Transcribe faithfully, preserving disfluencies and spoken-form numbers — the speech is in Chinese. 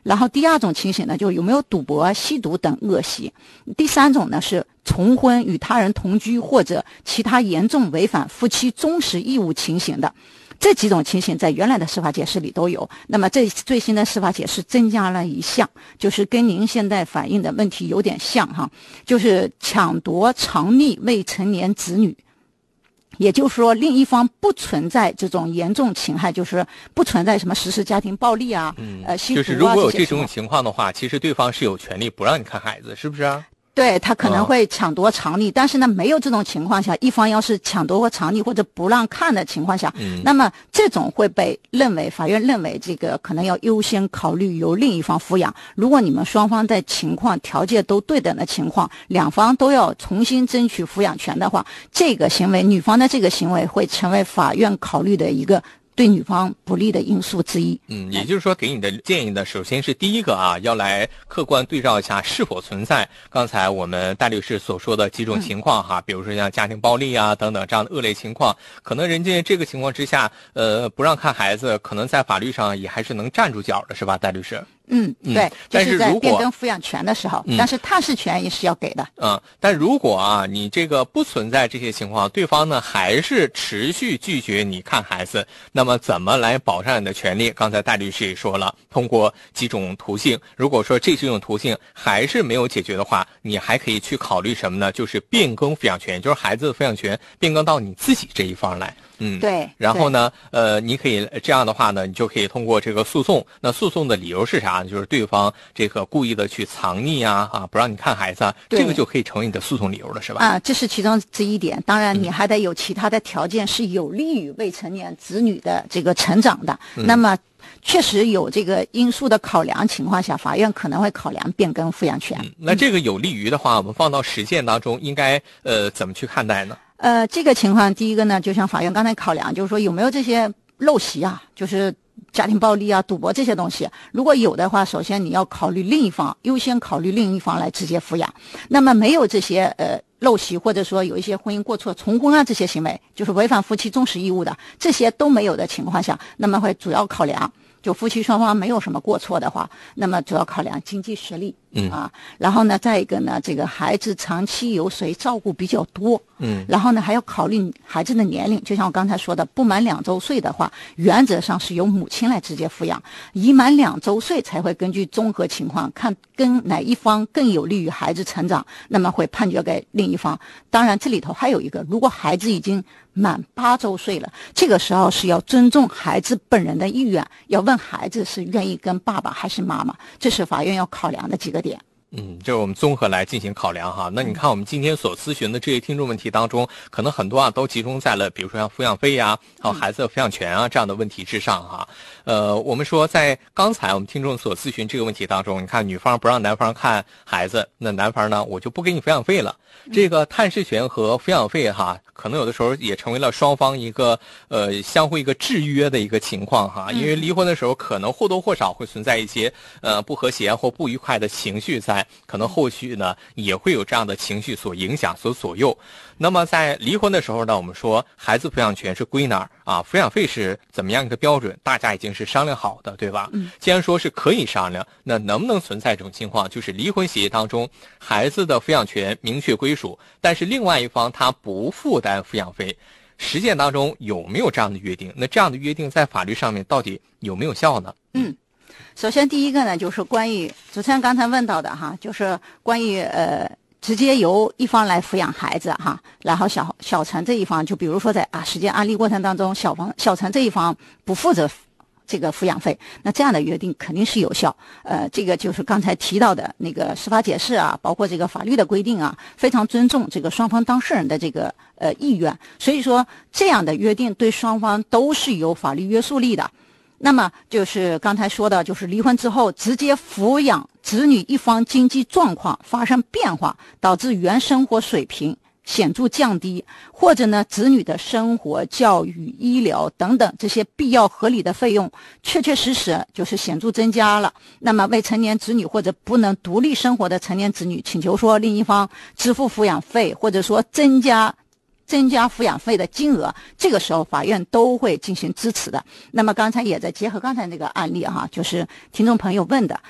然后第二种情形呢，就有没有赌博、吸毒等恶习。第三种呢是重婚、与他人同居或者其他严重违反夫妻忠实义务情形的。这几种情形在原来的司法解释里都有，那么这最新的司法解释增加了一项，就是跟您现在反映的问题有点像哈，就是抢夺、藏匿未成年子女。也就是说，另一方不存在这种严重侵害，就是不存在什么实施家庭暴力啊， 嗯， 呃，吸毒啊， 就是如果有这些这种情况的话，其实对方是有权利不让你看孩子，是不是啊？ 对，他可能会抢夺藏匿，但是呢，没有这种情况下，一方要是抢夺或藏匿或者不让看的情况下， 嗯， 那么这种会被认为法院认为这个可能要优先考虑由另一方抚养。如果你们双方在情况条件都对等的情况，两方都要重新争取抚养权的话，这个行为，女方的这个行为会成为法院考虑的一个对女方不利的因素之一。 嗯，也就是说，给你的建议呢，首先是第一个啊，要来客观对照一下是否存在刚才我们戴律师所说的几种情况哈，嗯、比如说像家庭暴力啊等等这样的恶劣情况，可能人家这个情况之下，呃，不让看孩子，可能在法律上也还是能站住脚的，是吧，戴律师？ 嗯，对， 嗯、但就是在如果变更抚养权的时候， 嗯、 但是探视权也是要给的。 嗯，但如果啊，你这个不存在这些情况，对方呢还是持续拒绝你看孩子，那么怎么来保障你的权利？刚才戴律师也说了，通过几种途径。如果说这几种途径还是没有解决的话，你还可以去考虑什么呢？就是变更抚养权，就是孩子的抚养权变更到你自己这一方来。嗯， 对。 然后呢，呃，你可以这样的话呢，你就可以通过这个诉讼。那诉讼的理由是啥？就是对方这个故意的去藏匿啊，啊，不让你看孩子啊，这个就可以成为你的诉讼理由了，是吧？ 啊，这是其中之一点。当然，你还得有其他的条件是有利于未成年子女的这个成长的。 嗯、 那么，确实有这个因素的考量情况下，法院可能会考量变更抚养权。 嗯、那这个有利于的话，我们放到实践当中，应该呃怎么去看待呢？ 呃，这个情况，第一个呢，就像法院刚才考量，就是说有没有这些陋习啊，就是家庭暴力啊、赌博这些东西。如果有的话，首先你要考虑另一方，优先考虑另一方来直接抚养。那么没有这些呃陋习，或者说有一些婚姻过错、重婚啊这些行为，就是违反夫妻忠实义务的，这些都没有的情况下，那么会主要考量。就夫妻双方没有什么过错的话，那么主要考量经济实力， 嗯啊，然后呢，再一个呢，这个孩子长期由谁照顾比较多， 嗯， 然后呢，还要考虑孩子的年龄，就像我刚才说的，不满两周岁的话，原则上是由母亲来直接抚养，已满两周岁才会根据综合情况看跟哪一方更有利于孩子成长，那么会判决给另一方。当然，这里头还有一个，如果孩子已经满八周岁了，这个时候是要尊重孩子本人的意愿，要问孩子是愿意跟爸爸还是妈妈，这是法院要考量的几个点。 嗯，这是我们综合来进行考量哈。那你看我们今天所咨询的这些听众问题当中，可能很多啊都集中在了比如说像抚养费呀，还有孩子的抚养权啊这样的问题之上哈。呃，我们说在刚才我们听众所咨询这个问题当中，你看女方不让男方看孩子，那男方呢我就不给你抚养费了。这个探视权和抚养费哈，可能有的时候也成为了双方一个呃相互一个制约的一个情况哈。因为离婚的时候可能或多或少会存在一些呃不和谐或不愉快的情绪在。可能后续呢也会有这样的情绪所影响所左右。那么在离婚的时候呢，我们说孩子抚养权是归哪儿啊？抚养费是怎么样一个标准？大家已经是商量好的，对吧？ 嗯。 既然说是可以商量，那能不能存在这种情况，就是离婚协议当中孩子的抚养权明确归属，但是另外一方他不负担抚养费？实践当中有没有这样的约定？那这样的约定在法律上面到底有没有效呢？ 嗯。首先，第一个呢，就是关于主持人刚才问到的哈，就是关于呃直接由一方来抚养孩子哈，然后小小陈这一方，就比如说在啊实践案例过程当中，小方小陈这一方不负责这个抚养费，那这样的约定肯定是有效。呃，这个就是刚才提到的那个司法解释啊，包括这个法律的规定啊，非常尊重这个双方当事人的这个呃意愿，所以说这样的约定对双方都是有法律约束力的。那么就是刚才说的，就是离婚之后直接抚养子女一方经济状况发生变化，导致原生活水平显著降低，或者呢子女的生活、教育、医疗等等这些必要合理的费用确确实实就是显著增加了，那么未成年子女或者不能独立生活的成年子女请求说另一方支付抚养费，或者说增加增加抚养费的金额，这个时候法院都会进行支持的。那么刚才也在结合刚才那个案例哈，就是听众朋友问的，